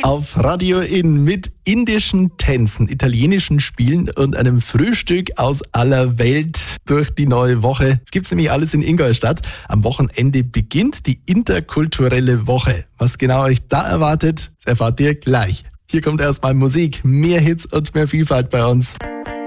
Auf Radio In mit indischen Tänzen, italienischen Spielen und einem Frühstück aus aller Welt durch die neue Woche. Es gibt's nämlich alles in Ingolstadt. Am Wochenende beginnt die interkulturelle Woche. Was genau euch da erwartet, das erfahrt ihr gleich. Hier kommt erstmal Musik, mehr Hits und mehr Vielfalt bei uns.